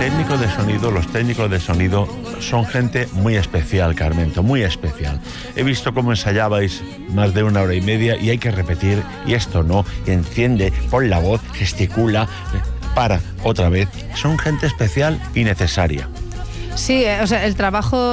los técnicos de sonido son gente muy especial, Carmento, muy especial. He visto cómo ensayabais más de 1 hora y media y hay que repetir, y esto no, y enciende, pon la voz, gesticula, para, otra vez. Son gente especial y necesaria. Sí, o sea, el trabajo